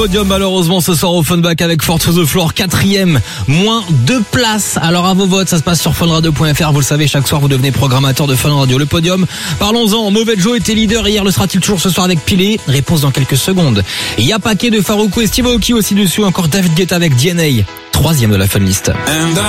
Podium malheureusement ce soir au Funback avec Fort to the Floor, 4e, moins 2 places. Alors à vos votes, ça se passe sur funradio.fr. Vous le savez, chaque soir vous devenez programmateur de Fun Radio. Le Podium, parlons-en. Mauvais Joe était leader hier, le sera-t-il toujours ce soir avec Pilé? Réponse dans quelques secondes. Il y a paquet de Faroukou et Steve Aoki aussi dessus. Encore David Guetta avec DNA, 3e de la Funlist.